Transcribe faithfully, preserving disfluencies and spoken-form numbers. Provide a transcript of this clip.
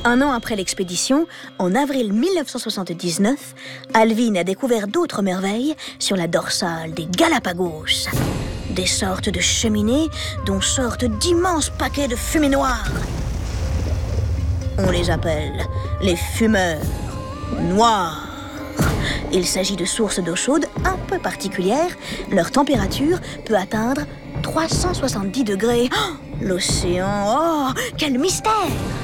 Un an après l'expédition, en avril mille neuf cent soixante-dix-neuf, Alvin a découvert d'autres merveilles sur la dorsale des Galapagos. Des sortes de cheminées dont sortent d'immenses paquets de fumée noire. On les appelle les fumeurs noirs. Il s'agit de sources d'eau chaude un peu particulières. Leur température peut atteindre trois cent soixante-dix degrés. Oh, l'océan, oh, quel mystère!